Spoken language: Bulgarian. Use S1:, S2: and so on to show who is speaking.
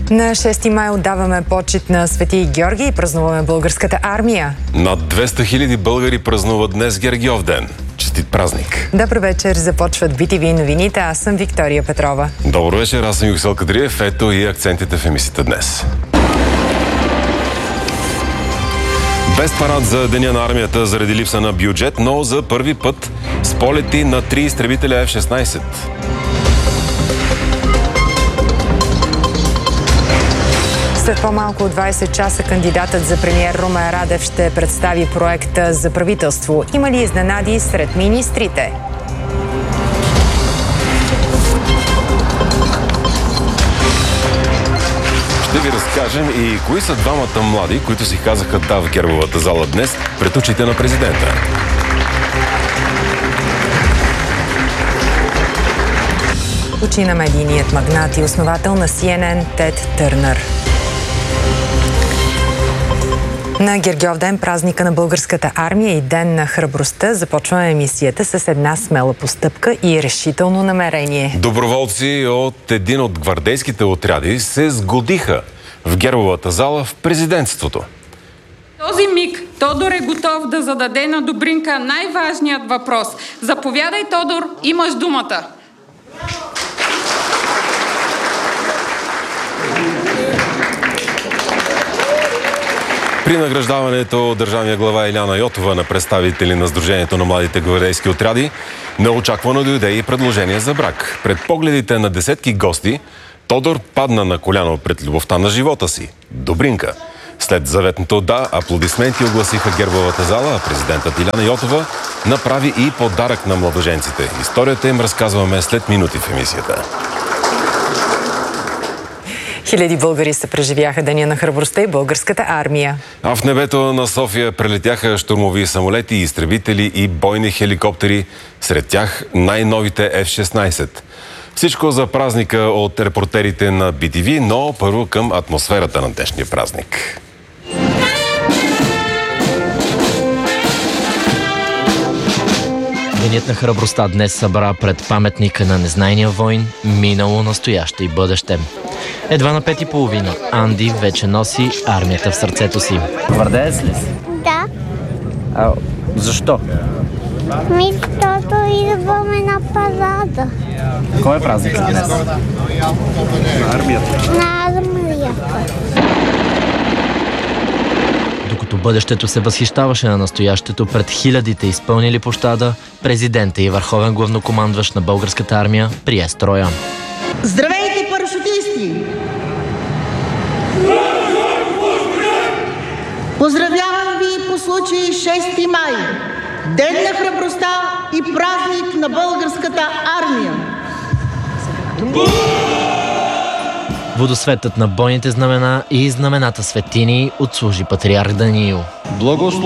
S1: На 6 май отдаваме почит на Свети Георги и празнуваме българската армия.
S2: Над 200 000 българи празнуват днес Гергьов ден. Честит празник!
S1: Добър вечер, започват BTV новините. Аз съм Виктория Петрова.
S2: Добър вечер, аз съм Юксел Кадриев. Ето и акцентите в емисията днес. Без парад за Деня на армията заради липса на бюджет, но за първи път с полети на 3 изтребителя F-16.
S1: След по-малко от 20 часа кандидатът за премиер Румен Радев ще представи проекта за правителство. Има ли изненади сред министрите?
S2: Ще ви разкажем и кои са двамата млади, които си казаха да в Гербовата зала днес пред очите на президента.
S1: Почина медийният магнат и основател на CNN Тед Търнър. На Гергьов ден, празника на българската армия и ден на храбростта, започваме емисията с една смела постъпка и решително намерение.
S2: Доброволци от един от гвардейските отряди се сгодиха в Гербовата зала в президентството.
S3: Този миг Тодор е готов да зададе на Добринка най-важният въпрос. Заповядай, Тодор, имаш думата.
S2: При награждаването държавния глава Илияна Йотова на представители на Сдружението на младите гвардейски отряди неочаквано дойде и предложение за брак. Пред погледите на десетки гости Тодор падна на коляно пред любовта на живота си – Добринка. След заветното да, аплодисменти огласиха Гербовата зала, а президентът Илияна Йотова направи и подарък на младоженците. Историята им разказваме след минути в емисията.
S1: Хиляди българи се преживяха Деня на храбростта и българската армия.
S2: А в небето на София прелетяха щурмови самолети, изтребители и бойни хеликоптери. Сред тях най-новите F-16. Всичко за празника от репортерите на BTV, но първо към атмосферата на днешния празник.
S4: Денят на храбростта днес събра пред паметника на незнайния войн минало, настояще и бъдеще. Едва на 5:30 Анди вече носи армията в сърцето си.
S5: Гордеец ли си?
S6: Да.
S5: Защо?
S6: Защото идваме на парада.
S5: Кой е празник днес?
S6: На армията.
S4: Докато бъдещето се възхищаваше на настоящето пред хилядите изпълнили площада, президента и върховен главнокомандващ на българската армия прие строя.
S7: Здравейте, парашутисти! Поздравявам ви по случай 6 май, Ден на храбростта и празник на българската армия.
S4: Водосветът на бойните знамена и знамената светини отслужи патриарх Даниил.